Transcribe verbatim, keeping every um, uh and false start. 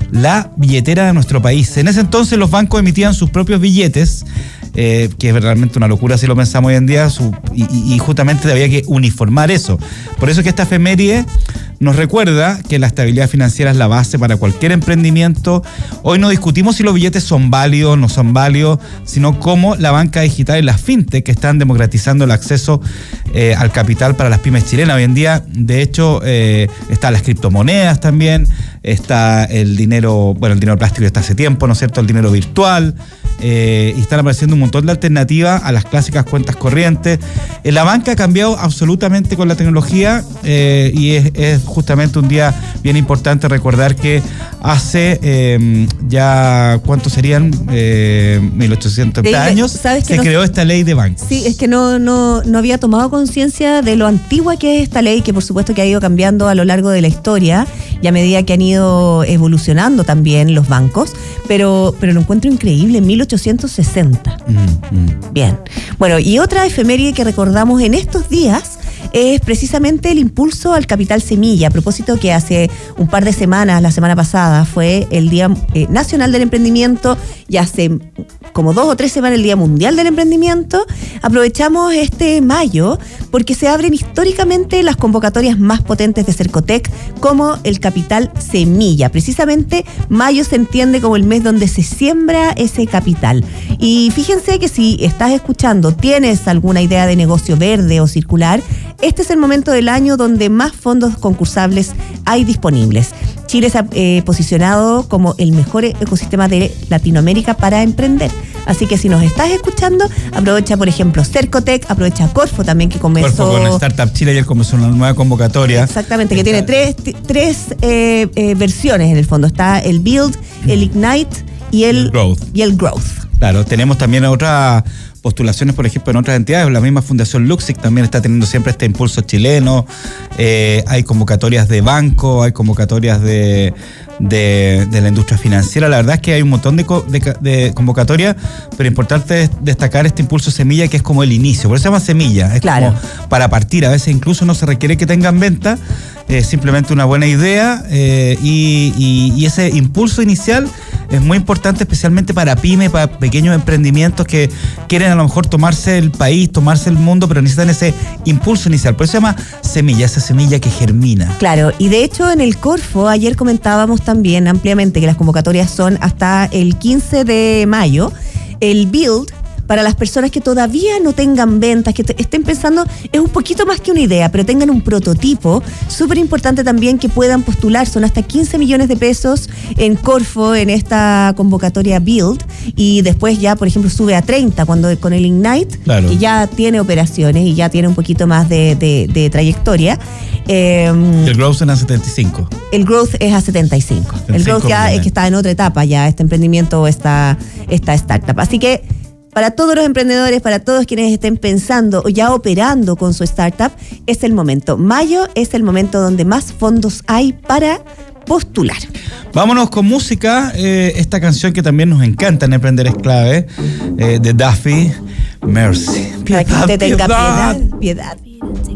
la billetera de nuestro país. En ese entonces los bancos emitían sus propios billetes, eh, que es realmente una locura si lo pensamos hoy en día, su, y, y justamente había que uniformar eso. Por eso es que esta efeméride nos recuerda que la estabilidad financiera es la base para cualquier emprendimiento. Hoy no discutimos si los billetes son válidos o no son válidos, sino cómo la banca digital y las fintech que están democratizando el acceso eh, al capital para las pymes chilenas. Hoy en día, de hecho, eh, están las criptomonedas también, está el dinero, bueno, el dinero plástico está hace tiempo, ¿no es cierto?, el dinero virtual, eh, y están apareciendo un montón de alternativas a las clásicas cuentas corrientes. Eh, la banca ha cambiado absolutamente con la tecnología, eh, y es, es justamente un día bien importante recordar que hace eh, ya, ¿cuántos serían? Eh, mil ochocientos de, años se no, creó esta ley de bancos. Sí, es que no, no, no había tomado conciencia de lo antigua que es esta ley, que por supuesto que ha ido cambiando a lo largo de la historia y a medida que han ido evolucionando también los bancos, pero, pero lo encuentro increíble, mil ochocientos sesenta. Mm, mm. Bien. Bueno, y otra efeméride que recordamos en estos días es precisamente el impulso al capital semilla, a propósito que hace un par de semanas, la semana pasada, fue el Día eh, Nacional del Emprendimiento, y hace como dos o tres semanas el Día Mundial del Emprendimiento. Aprovechamos este mayo porque se abren históricamente las convocatorias más potentes de Cercotec, como el capital semilla. Precisamente mayo se entiende como el mes donde se siembra ese capital. Y fíjense que si estás escuchando, tienes alguna idea de negocio verde o circular, este es el momento del año donde más fondos concursables hay disponibles. Chile se ha eh, posicionado como el mejor ecosistema de Latinoamérica para emprender. Así que si nos estás escuchando, aprovecha, por ejemplo, Cercotec, aprovecha Corfo también, que comenzó... Corfo con Startup Chile, ayer comenzó una nueva convocatoria. Exactamente, que tiene tres, tres eh, eh, versiones en el fondo. Está el Build, el Ignite y el, el Growth. Y el Growth. Claro, tenemos también otras postulaciones, por ejemplo, en otras entidades. La misma Fundación Luxic también está teniendo siempre este impulso chileno. Eh, hay convocatorias de banco, hay convocatorias de, de, de la industria financiera. La verdad es que hay un montón de, de, de convocatorias, pero importante es destacar este impulso semilla, que es como el inicio. Por eso se llama semilla. Es claro, como para partir. A veces incluso no se requiere que tengan venta, es simplemente una buena idea, eh, y, y, y ese impulso inicial es muy importante, especialmente para pymes, para pequeños emprendimientos que quieren a lo mejor tomarse el país, tomarse el mundo, pero necesitan ese impulso inicial. Por eso se llama semilla, esa semilla que germina. Claro, y de hecho en el Corfo ayer comentábamos también ampliamente que las convocatorias son hasta el quince de mayo. El Build, para las personas que todavía no tengan ventas, que te, estén pensando, es un poquito más que una idea, pero tengan un prototipo. Súper importante también que puedan postular, son hasta quince millones de pesos en Corfo, en esta convocatoria Build, y después ya, por ejemplo, sube a treinta cuando con el Ignite, claro, que ya tiene operaciones y ya tiene un poquito más de, de, de trayectoria. Eh, el Growth es a setenta y cinco. El Growth es a setenta y cinco. setenta y cinco el Growth ya millones. Es que está en otra etapa ya, este emprendimiento o esta, esta startup. Así que para todos los emprendedores, para todos quienes estén pensando o ya operando con su startup, es el momento. Mayo es el momento donde más fondos hay para postular. Vámonos con música. Eh, esta canción que también nos encanta en Emprender es Clave, eh, de Duffy, Mercy. Para que usted tenga piedad, piedad.